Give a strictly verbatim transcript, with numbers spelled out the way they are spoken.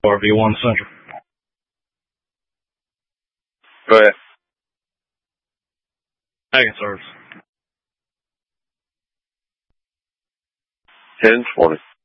R V one Central. Go ahead. Second service. ten twenty.